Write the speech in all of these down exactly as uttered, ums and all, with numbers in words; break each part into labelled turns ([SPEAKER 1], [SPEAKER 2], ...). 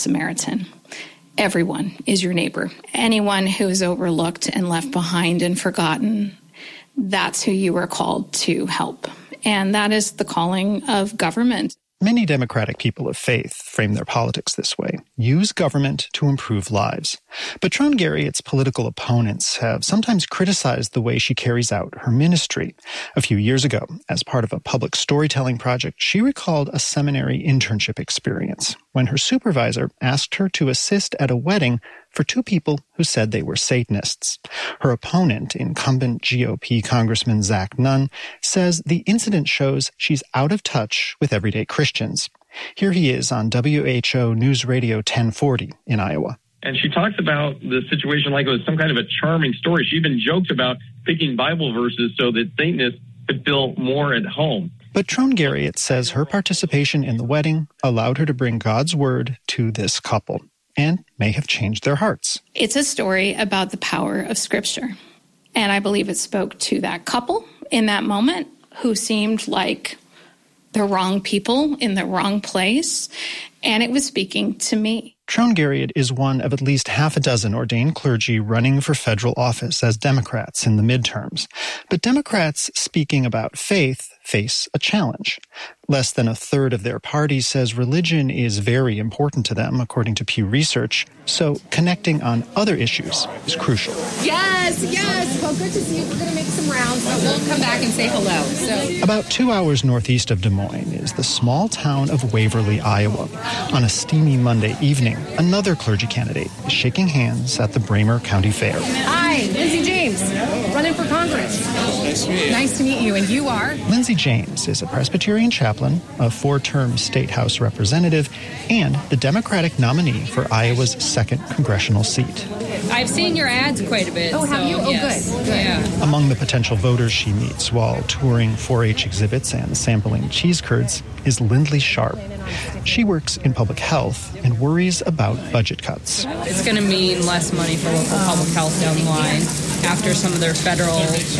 [SPEAKER 1] Samaritan. Everyone is your neighbor. Anyone who is overlooked and left behind and forgotten, that's who you are called to help. And that is the calling of government.
[SPEAKER 2] Many Democratic people of faith frame their politics this way, use government to improve lives. But Trone Garriott's political opponents have sometimes criticized the way she carries out her ministry. A few years ago, as part of a public storytelling project, she recalled a seminary internship experience when her supervisor asked her to assist at a wedding for two people who said they were Satanists. Her opponent, incumbent G O P Congressman Zach Nunn, says the incident shows she's out of touch with everyday Christians. Here he is on W H O News Radio ten forty in Iowa.
[SPEAKER 3] And she talks about the situation like it was some kind of a charming story. She even joked about picking Bible verses so that Satanists could feel more at home.
[SPEAKER 2] But Trone Garriott says her participation in the wedding allowed her to bring God's word to this couple, and may have changed their hearts.
[SPEAKER 1] It's a story about the power of Scripture. And I believe it spoke to that couple in that moment who seemed like the wrong people in the wrong place. And it was speaking to me.
[SPEAKER 2] Trone Garriott is one of at least half a dozen ordained clergy running for federal office as Democrats in the midterms. But Democrats speaking about faith face a challenge. Less than a third of their party says religion is very important to them, according to Pew Research. So connecting on other issues is crucial.
[SPEAKER 4] Yes, yes. Well, good to see you. We're going to make some rounds, but we'll come back and say hello. So,
[SPEAKER 2] about two hours northeast of Des Moines is the small town of Waverly, Iowa. On a steamy Monday evening, another clergy candidate is shaking hands at the Bramer County Fair.
[SPEAKER 4] Hi, Lindsey James, running for Congress.
[SPEAKER 5] Nice to meet you.
[SPEAKER 4] Nice to meet you. And you are?
[SPEAKER 2] Lindsey James is a Presbyterian chaplain, a four-term state house representative, and the Democratic nominee for Iowa's second congressional seat.
[SPEAKER 6] I've seen your ads quite a bit.
[SPEAKER 4] Oh, have
[SPEAKER 6] so,
[SPEAKER 4] you? Oh,
[SPEAKER 6] yes.
[SPEAKER 4] good. good.
[SPEAKER 6] Yeah.
[SPEAKER 2] Among the potential voters she meets while touring four H exhibits and sampling cheese curds is Lindley Sharp. She works in public health and worries about budget cuts.
[SPEAKER 6] It's going to mean less money for local public health down the line after some of their federal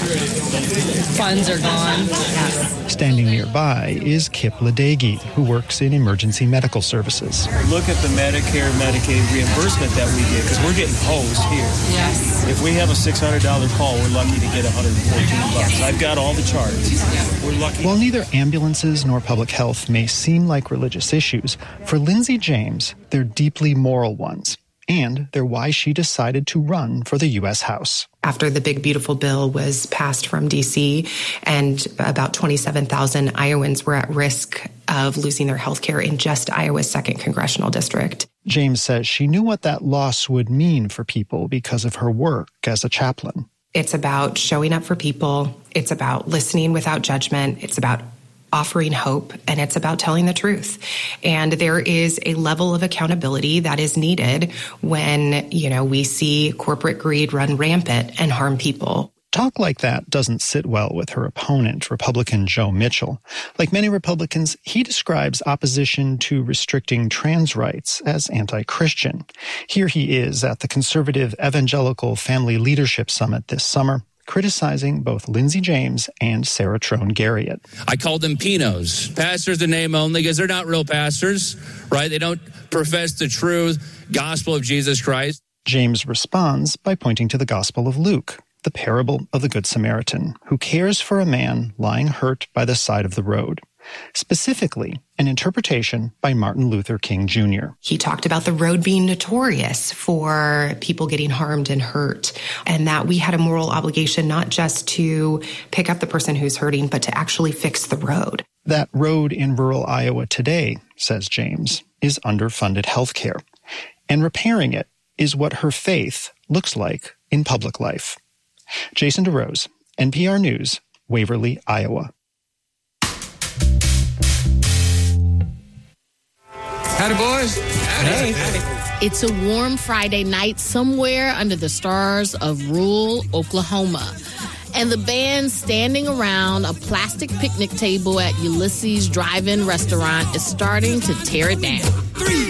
[SPEAKER 6] funds are gone.
[SPEAKER 2] Standing nearby is Kip Ladegi, who works in emergency medical services.
[SPEAKER 5] Look at the Medicare, Medicaid reimbursement that we get, because we're getting hosed here.
[SPEAKER 6] Yes.
[SPEAKER 5] If we have a six hundred dollars call, we're lucky to get one hundred fourteen bucks. I've got all the charts. We're lucky.
[SPEAKER 2] While neither ambulances nor public health may seem like religious issues, for Lindsey James, they're deeply moral ones. And they're why she decided to run for the U S House.
[SPEAKER 7] After the big, beautiful bill was passed from D C and about twenty-seven thousand Iowans were at risk of losing their health care in just Iowa's second congressional district.
[SPEAKER 2] James says she knew what that loss would mean for people because of her work as a chaplain.
[SPEAKER 7] It's about showing up for people. It's about listening without judgment. It's about offering hope, and it's about telling the truth. And there is a level of accountability that is needed when, you know, we see corporate greed run rampant and harm people.
[SPEAKER 2] Talk like that doesn't sit well with her opponent, Republican Joe Mitchell. Like many Republicans, he describes opposition to restricting trans rights as anti-Christian. Here he is at the conservative Evangelical Family Leadership Summit this summer, criticizing both Lindsey James and Sarah Trone Garriott.
[SPEAKER 8] I called them Pinos. Pastors in name only, because they're not real pastors, right? They don't profess the true gospel of Jesus Christ.
[SPEAKER 2] James responds by pointing to the Gospel of Luke, the parable of the Good Samaritan, who cares for a man lying hurt by the side of the road. Specifically, an interpretation by Martin Luther King Junior
[SPEAKER 7] He talked about the road being notorious for people getting harmed and hurt, and that we had a moral obligation not just to pick up the person who's hurting, but to actually fix the road.
[SPEAKER 2] That road in rural Iowa today, says James, is underfunded health care. And repairing it is what her faith looks like in public life. Jason DeRose, N P R News, Waverly, Iowa.
[SPEAKER 9] Howdy, boys.
[SPEAKER 10] Howdy. Howdy. It's a warm Friday night somewhere under the stars of rural Oklahoma. And the band standing around a plastic picnic table at Ulysses Drive-In restaurant is starting to tear it down.
[SPEAKER 9] Three,